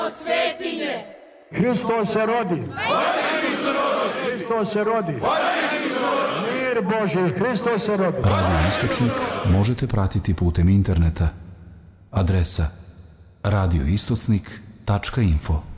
Svetinje! Hristos se rodi! Hristos se rodi! Mir Božji, Hristos se rodi! Radio Istočnik možete pratiti putem interneta. Adresa radioistocnik.info